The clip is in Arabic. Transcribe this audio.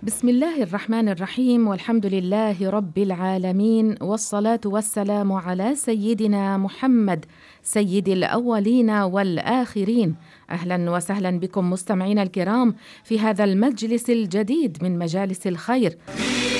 بسم الله الرحمن الرحيم، والحمد لله رب العالمين، والصلاة والسلام على سيدنا محمد سيد الأولين والآخرين. أهلا وسهلا بكم مستمعينا الكرام في هذا المجلس الجديد من مجالس الخير.